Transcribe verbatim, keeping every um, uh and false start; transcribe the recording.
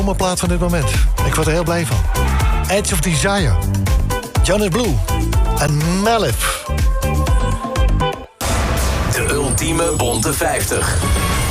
plaat van dit moment. Ik word er heel blij van. Edge of Desire. Jonas Blue. En Malif. De ultieme bonte vijftig.